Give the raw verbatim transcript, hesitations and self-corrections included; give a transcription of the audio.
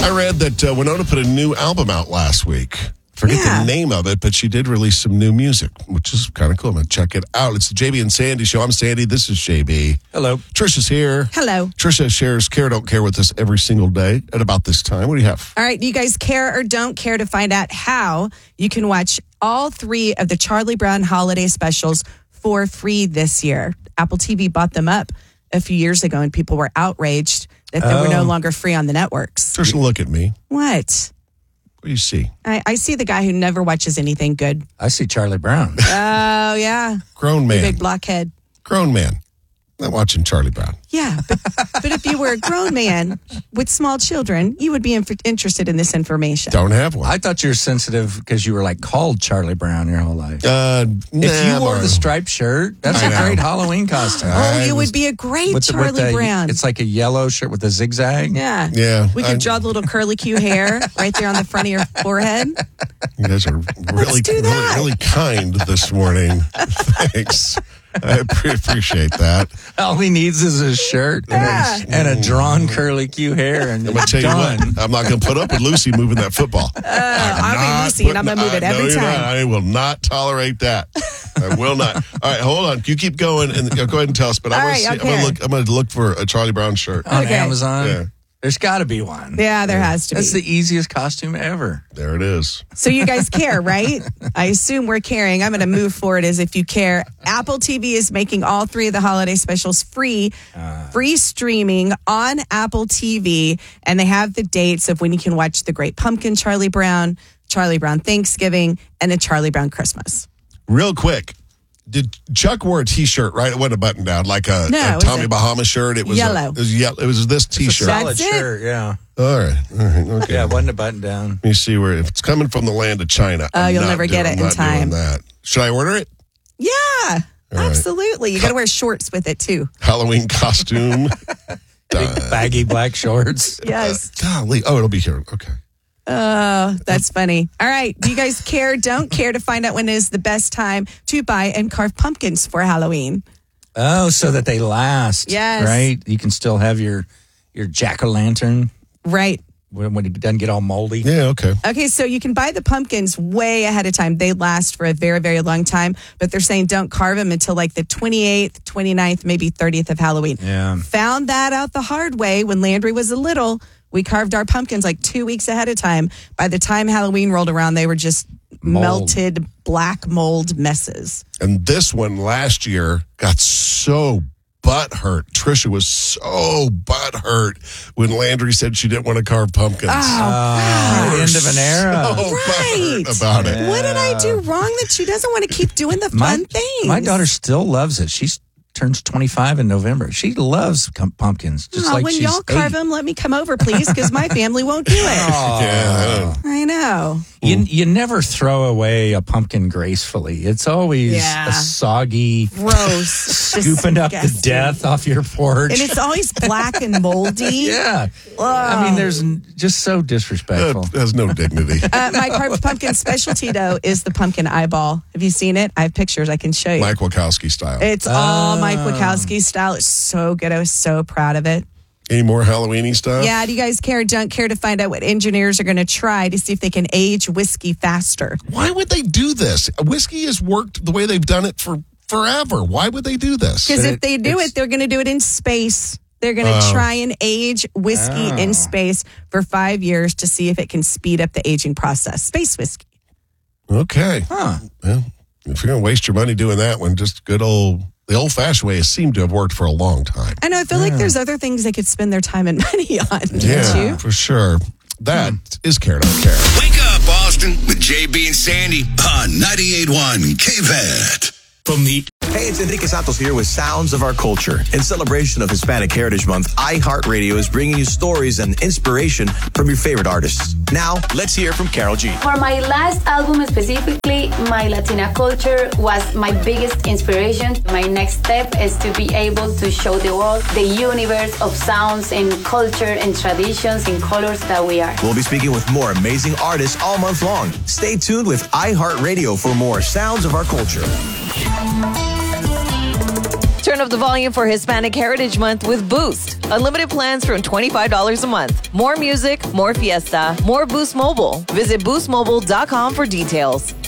I read that uh, Winona put a new album out last week. Forget Yeah. the name of it, but she did release some new music, which is kind of cool. I'm going to check it out. It's the J B and Sandy Show. I'm Sandy. This is J B. Hello. Trisha's here. Hello. Trisha shares Care or Don't Care with us every single day at about this time. What do you have? All right. Do you guys care or don't care to find out how you can watch all three of the Charlie Brown holiday specials for free this year? Apple T V bought them up a few years ago, and people were outraged that they Oh. were no longer free on the networks. Trisha, look at me. What? What do you see? I, I see the guy who never watches anything good. I see Charlie Brown. Oh, yeah. Grown man. Big blockhead. Grown man. Not watching Charlie Brown. Yeah, but, but if you were a grown man with small children, you would be inf- interested in this information. Don't have one. I thought you were sensitive because you were like called Charlie Brown your whole life. Uh, nah, if you I'm wore all the right. striped shirt, that's I a know. great Halloween costume. Oh, I you was- would be a great With the- Charlie with the- Brown. It's like a yellow shirt with a zigzag. Yeah. Yeah, We could I- draw the little curly Q hair right there on the front of your forehead. You guys are really, do really, that. really kind this morning. Thanks. I pre- appreciate that. All he needs is a shirt Yeah. and, a, and a drawn curly Q hair, and I'm going to tell you done. what, I'm not going to put up with Lucy moving that football. Uh, I'll be Lucy and I'm going to move it every no, you're time. not. I will not tolerate that. I will not. All right, hold on. You keep going and uh, go ahead and tell us. But All I want right, to see. I'm okay. going to look. I'm going to look for a Charlie Brown shirt. on Okay. Amazon. Yeah. There's got to be one. Yeah, there has to be. That's the easiest costume ever. There it is. So you guys care, right? I assume we're caring. I'm going to move forward as if you care. Apple T V is making all three of the holiday specials free, free streaming on Apple T V. And they have the dates of when you can watch The Great Pumpkin, Charlie Brown, Charlie Brown Thanksgiving, and a Charlie Brown Christmas. Real quick. Did Chuck wore a T-shirt, right? It wasn't a button down, like a, No, a it was Tommy a- Bahama shirt. It was Yellow. A, it was yellow. It was this T-shirt. That's Solid it. shirt, yeah. All right. All right. Okay. Yeah, it wasn't a button down. Let me see where if it's coming from the land of China. Oh, I'm you'll not never get doing- it I'm in not doing time. That. Should I order it? Yeah, All right. absolutely. You got to wear shorts with it too. Halloween costume. Big baggy black shorts. Yes. Golly. Oh, it'll be here. Okay. Oh, that's funny. All right. Do you guys care, don't care to find out when is the best time to buy and carve pumpkins for Halloween? Oh, so that they last. Yes. Right? You can still have your your jack-o'-lantern Right. when, when it doesn't get all moldy. Yeah, okay. Okay, so you can buy the pumpkins way ahead of time. They last for a very, very long time, but they're saying don't carve them until like the twenty-eighth, twenty-ninth, maybe thirtieth of Halloween. Yeah. Found that out the hard way when Landry was a little. We carved our pumpkins like two weeks ahead of time. By the time Halloween rolled around, they were just Mold. melted black mold messes. And this one last year got so butthurt. Trisha was so butthurt when Landry said she didn't want to carve pumpkins. Uh, end of an era. So Right. butthurt about it. What did I do wrong that she doesn't want to keep doing the fun my, things? my daughter still loves it. She turns twenty-five in November. She loves com- pumpkins. Just Oh, like when she's y'all carve eight. them, let me come over, please, because my family won't do it. Yeah. I know. You, you never throw away a pumpkin gracefully. It's always Yeah. a soggy, Gross. scooping up the Disgusting. death off your porch. And it's always black and moldy. yeah. I mean, there's n- just so disrespectful. That has no dignity. Uh, my carved pumpkin specialty, though, is the pumpkin eyeball. Have you seen it? I have pictures I can show you. Mike Wachowski style. It's all Mike Wachowski style. It's so good. I was so proud of it. Any more Halloween-y stuff? Yeah, do you guys care or don't care to find out what engineers are going to try to see if they can age whiskey faster? Why would they do this? Whiskey has worked the way they've done it for forever. Why would they do this? Because But if they do it's- it, they're going to do it in space. They're going to Oh. try and age whiskey Oh. in space for five years to see if it can speed up the aging process. Space whiskey. Okay. Huh. Well, if you're going to waste your money doing that one, just good old, the old-fashioned way has seemed to have worked for a long time. I know. I feel like there's other things they could spend their time and money on. Don't Yeah, you? for sure. That is Care Don't Care. Wake up, Boston, with J B and Sandy on ninety-eight point one K V A T. From the Hey, it's Enrique Santos here with Sounds of Our Culture. In celebration of Hispanic Heritage Month, iHeartRadio is bringing you stories and inspiration from your favorite artists. Now, let's hear from Carol G. For my last album specifically, my Latina culture was my biggest inspiration. My next step is to be able to show the world the universe of sounds and culture and traditions and colors that we are. We'll be speaking with more amazing artists all month long. Stay tuned with iHeartRadio for more Sounds of Our Culture. Turn up the volume for Hispanic Heritage Month with Boost. Unlimited plans from twenty-five dollars a month. More music, more fiesta, more Boost Mobile. Visit boost mobile dot com for details.